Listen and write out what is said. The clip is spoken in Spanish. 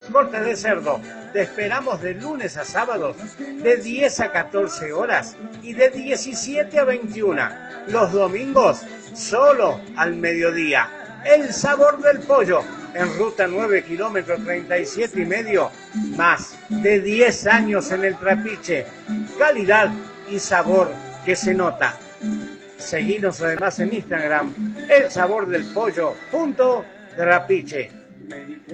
cortes de cerdo. Te esperamos de lunes a sábados, de 10 a 14 horas y de 17 a 21. Los domingos, solo al mediodía. El sabor del pollo, en ruta 9 kilómetros 37 y medio, más de 10 años en el Trapiche. Calidad y sabor que se nota. Seguinos además en Instagram, elsabordelpollo.trapiche.